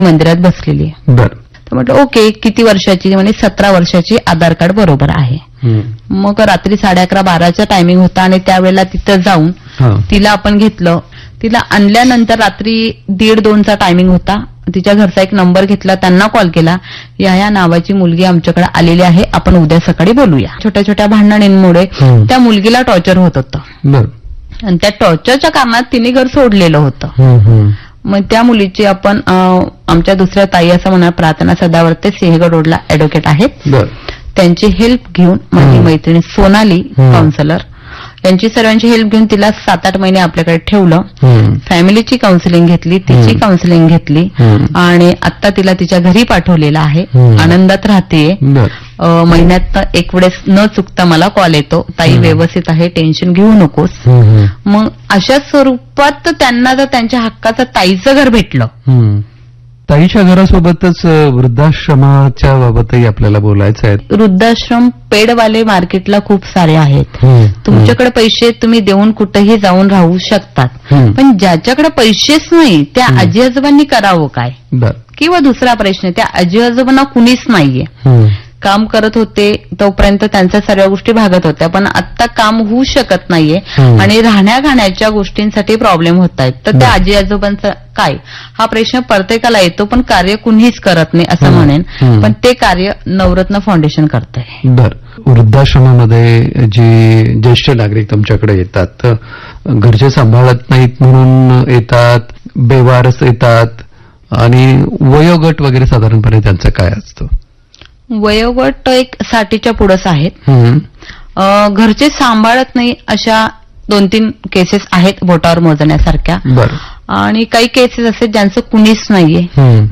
मंदिरात बसलेली आहे. बर. तर म्हटलं ओके, किती वर्षाची? म्हणजे 17 वर्षाची, आधार कार्ड बरोबर आहे. मग रात्री 11:30-12चा टायमिंग होता आणि त्यावेळेला तिथं जाऊन तिला आपण घेतलं. तिला आणल्यानंतर रात्री 1:30-2चा टायमिंग होता. तिच्या घरचा एक नंबर घेतला, त्यांना कॉल केला, या नावाची मुलगी आमच्याकडे आलेली आहे, आपण उद्या सकाळी बोलूया. छोट्या छोट्या भांडणांमुळे त्या मुलगीला टॉर्चर होत होतं आणि त्या टॉर्चरच्या कारणात तिने घर सोडलेलं होतं. मग त्या मुलीची आपण आमच्या दुसऱ्या ताई असं म्हणा, प्रार्थना सदावर्ते, सिंहगड रोडला ऍडव्होकेट आहेत, त्यांची हेल्प घेऊन माझी मैत्रिणी सोनाली काउन्सिलर यांची सर्वांची हेल्प घेऊन तिला 7-8 महिने आपल्याकडे ठेवलं. फॅमिलीची काउन्सिलिंग घेतली, तिची काउन्सिलिंग घेतली आणि आता तिला तिच्या घरी पाठवलेलं आहे. आनंदात राहतेय. महिन्यात एक वेळेस न चुकता मला कॉल येतो, ताई व्यवस्थित आहे, टेन्शन घेऊ नकोस. मग अशा स्वरूपात त्यांना जर त्यांच्या हक्काचं ताईचं घर भेटलं. ताईच्या घरासोबतच वृद्धाश्रमाच्या बाबतही आपल्याला बोलायचं आहे. वृद्धाश्रम पेडवाले मार्केटला खूप सारे आहेत. तुमच्याकडे पैसे तुम्ही देऊन कुठेही जाऊन राहू शकतात, पण ज्याच्याकडे पैसेच नाही त्या आजी आजोबांनी करावं काय? किंवा दुसरा प्रश्न, त्या आजी आजोबांना कुणीच नाहीये. काम करत होते तोपर्यंत त्यांच्या सर्व गोष्टी भागत होत्या, पण आता काम होऊ शकत नाहीये आणि राहण्या खाण्याच्या गोष्टींसाठी प्रॉब्लेम होत आहेत. तर त्या आजी आजोबांचं काय, हा प्रश्न प्रत्येकाला येतो, पण कार्य कुणीच करत नाही असं म्हणेन. पण ते कार्य नवरत्न फाउंडेशन करतंय. बर. वृद्धाश्रमामध्ये जे ज्येष्ठ नागरिक तुमच्याकडे येतात, घरचे सांभाळत नाहीत म्हणून येतात, बेवारस येतात, आणि वयोगट वगैरे साधारणपणे त्यांचं काय असतं? वयोगट एक 60च्या पुढंच आहेत. घरचे सांभाळत नाही अशा 2-3 केसेस आहेत बोटावर मोजण्यासारख्या. आणि काही केसेस असे ज्यांचं कुणीच नाहीये.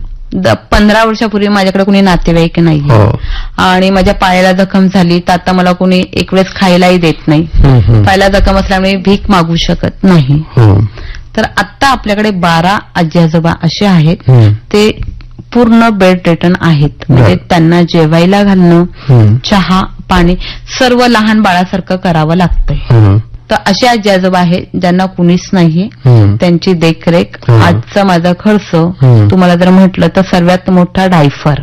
15 वर्षापूर्वी माझ्याकडे कुणी नातेवाईक नाहीये आणि माझ्या पायाला जखम झाली तर आता मला कुणी एक वेळेस खायलाही देत नाही. पायाला जखम असल्यामुळे भीक मागू शकत नाही. तर आता आपल्याकडे 12 आजी आजोबा असे आहेत, ते पूर्ण बेड रिटर्न आहेत. म्हणजे त्यांना जेवायला घालणं, चहा पाणी सर्व लहान बाळासारखं करावं लागतंय. तर असे आजी आजोबा आहेत ज्यांना कुणीच नाहीये. त्यांची देखरेख, आजचा माझा खर्च तुम्हाला जर म्हटलं तर सर्वात मोठा डायफर.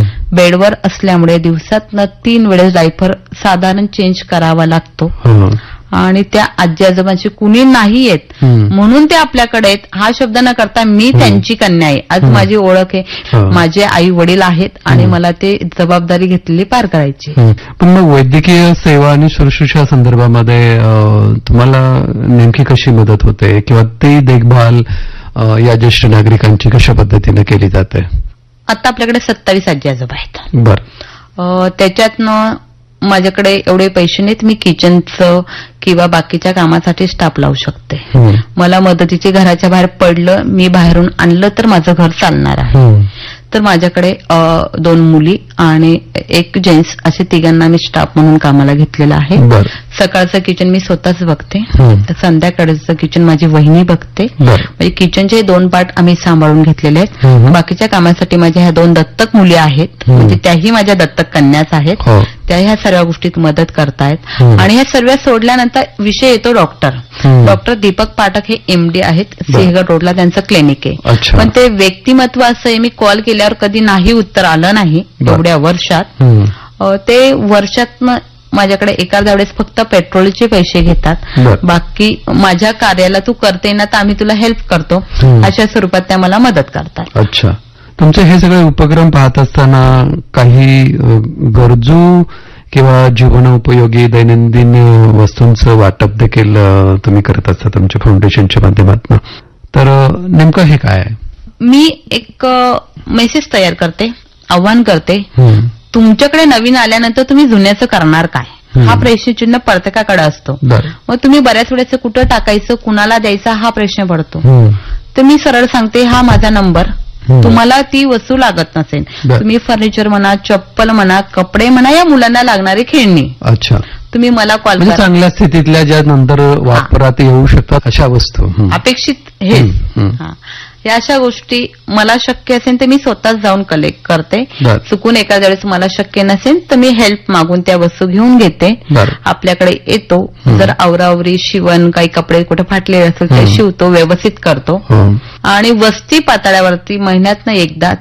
बेडवर असल्यामुळे दिवसातनं 3 वेळेस डायफर साधारण चेंज करावा लागतो. आणि त्या आजी आजोबांची कुणी नाही येत म्हणून ते आपल्याकडे आहेत. हा शब्द न करता मी त्यांची कन्या आहे, आज माझी ओळख आहे, माझे आई वडील आहेत आणि मला ते जबाबदारी घेतलेली पार करायची. पण मग वैद्यकीय सेवा आणि शुश्रूषा संदर्भामध्ये तुम्हाला नेमकी कशी मदत होते किंवा ती देखभाल या ज्येष्ठ नागरिकांची कशा पद्धतीने केली जाते? आता आपल्याकडे 27 आजी आजोबा आहेत. बर. त्याच्यातनं माझ्याकडे एवढे पैसे नाहीत, मी किचनचं किंवा बाकीच्या कामासाठी स्टाफ लावू शकते. मला मदतीची घराच्या बाहेर पडलं, मी बाहेरून आणलं तर माझं घर चालणार आहे. तर माझ्याकडे 2 मुली आणि 1 जेंट्स असे तिघांना मी स्टाफ म्हणून कामाला घेतलेलं आहे. सकाळचं किचन मी स्वतःच बघते, संध्याकाळचं किचन माझी वहिनी बघते. म्हणजे किचनचे 2 पार्ट आम्ही सांभाळून घेतलेले आहेत. बाकीच्या कामासाठी माझ्या ह्या 2 दत्तक मुली आहेत, म्हणजे त्याही माझ्या दत्तक कन्याच आहेत. त्या ह्या सर्व गोष्टीत मदत करतायत. आणि ह्या सर्व सोडल्यानंतर विषय येतो डॉक्टर दीपक पाठक हे MD आहेत, सिंहगड रोडला त्यांचं क्लिनिक आहे. पण ते व्यक्तिमत्व असं आहे, मी कॉल केल्यावर कधी नाही उत्तर आलं नाही एवढ्या वर्षात. ते वर्षातनं माझ्याकडे एखाद्या वेळेस फक्त पेट्रोलचे पैसे घेतात, बाकी माझ्या कार्याला तू करते ना तर आम्ही तुला हेल्प करतो अशा स्वरूपात त्या मला मदत करतात. अच्छा. तुमचे हे सगळे उपक्रम पाहत असताना काही गरजू किंवा जीवनोपयोगी दैनंदिन वस्तूंचं वाटप देखील तुम्ही करत असता तुमच्या फाउंडेशनच्या माध्यमातून, तर नेमकं हे काय आहे? मी एक मेसेज तयार करते, आव्हान करते, तुमच्याकडे नवीन आल्यानंतर तुम्ही जुन्याचं करणार काय, हा प्रश्नचिन्ह प्रत्येकाकडे असतो. मग तुम्ही बऱ्याच वेळेस कुठं टाकायचं, कुणाला द्यायचा हा प्रश्न पडतो. तर मी सरळ सांगते, हा माझा नंबर, तुम्हाला ती वस्तू लागत नसेल, तुम्ही फर्निचर म्हणा, चप्पल म्हणा, कपडे म्हणा, या मुलांना लागणारी खेळणी, अच्छा, तुम्ही मला कॉल करा. चांगल्या स्थितीतल्या ज्या नंतर वापरात येऊ शकतात अशा वस्तू अपेक्षित हे या अशा गोष्टी मला शक्य असेल तर मी स्वतःच जाऊन कलेक्ट करते. चुकून एखाद्या वेळेस मला शक्य नसेल तर मी हेल्प मागून त्या वस्तू घेऊन घेते. आपल्याकडे येतो, जर आवरावरी शिवण, काही कपडे कुठे फाटलेले असेल ते शिवतो, व्यवस्थित करतो. आणि वस्ती पातळ्यावरती महिन्यातनं एकदा